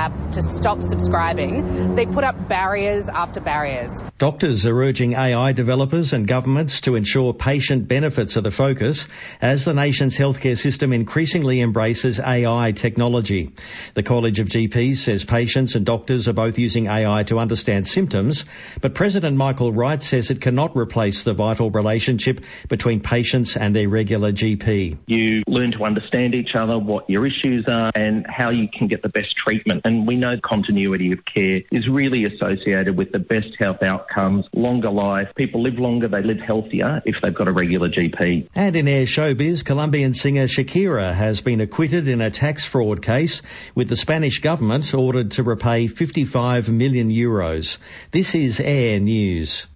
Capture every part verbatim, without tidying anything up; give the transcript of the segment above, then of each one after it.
app to stop subscribing, they put up barriers after barriers. Doctors are urging A I developers and governments to ensure patient benefits are the focus as the nation's healthcare system increasingly embraces A I technology. The College of G Ps says patients and doctors are both using A I to understand symptoms, but President Michael Wright says it cannot replace the vital relationship between patients and their regular G P. You learn to understand each other, what your issues are and how you can get the best treatment. And we know continuity of care is really associated with the best health outcomes, longer life. People live longer, they live healthier if they've got a regular G P. And in air showbiz, Colombian singer Shakira has been acquitted in a tax fraud case, with the Spanish government ordered to repay fifty-five million euros. This is Air News.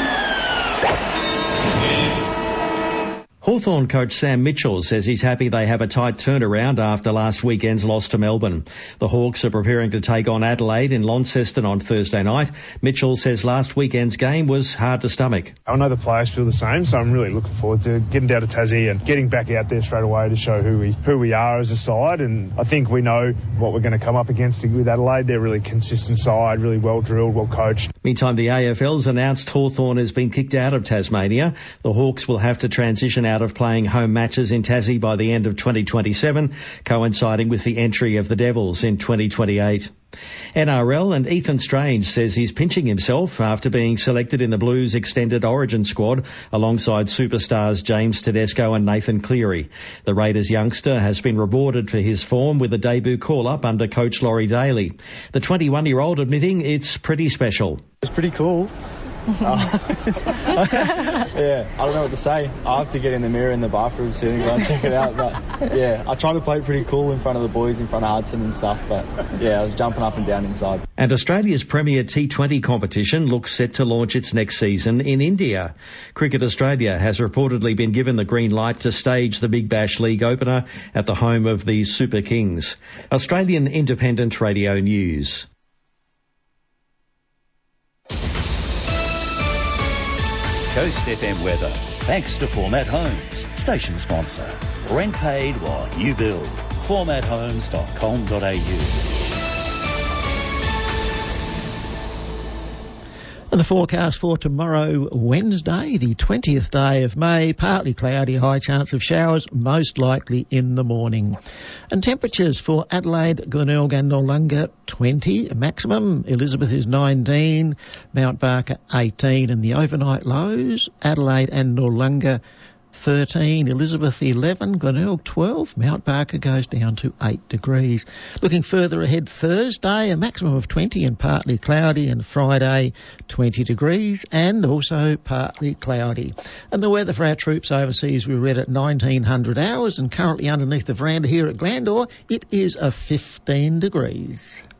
Hawthorn coach Sam Mitchell says he's happy they have a tight turnaround after last weekend's loss to Melbourne. The Hawks are preparing to take on Adelaide in Launceston on Thursday night. Mitchell says last weekend's game was hard to stomach. I know the players feel the same, so I'm really looking forward to getting down to Tassie and getting back out there straight away to show who we who we are as a side. And I think we know what we're going to come up against with Adelaide. They're a really consistent side, really well drilled, well coached. Meantime, the A F L's announced Hawthorn has been kicked out of Tasmania. The Hawks will have to transition out of playing home matches in Tassie by the end of twenty twenty-seven, coinciding with the entry of the Devils in twenty twenty-eight. N R L and Ethan Strange says he's pinching himself after being selected in the Blues extended origin squad alongside superstars James Tedesco and Nathan Cleary. The Raiders youngster has been rewarded for his form with a debut call-up under coach Laurie Daly. The twenty-one-year-old admitting it's pretty special. It's pretty cool. uh, yeah, I don't know what to say. I have to get in the mirror in the bathroom soon and go and check it out. But yeah, I try to play pretty cool in front of the boys, in front of Hudson and stuff. But yeah, I was jumping up and down inside. And Australia's premier T twenty competition looks set to launch its next season in India. Cricket Australia has reportedly been given the green light to stage the Big Bash League opener at the home of the Super Kings. Australian Independent Radio News. Coast F M weather, thanks to Format Homes, station sponsor. Rent paid while you build. format homes dot com dot a u. And the forecast for tomorrow, Wednesday, the twentieth day of May, partly cloudy, high chance of showers, most likely in the morning. And temperatures for Adelaide, Glenelg and Noarlunga, twenty maximum. Elizabeth is nineteen, Mount Barker eighteen, and the overnight lows, Adelaide and Noarlunga thirteen, Elizabeth eleven, Glenelg twelve, Mount Barker goes down to eight degrees. Looking further ahead, Thursday, a maximum of twenty and partly cloudy, and Friday twenty degrees and also partly cloudy. And the weather for our troops overseas, we read at nineteen hundred hours, and currently underneath the veranda here at Glandore, it is a fifteen degrees.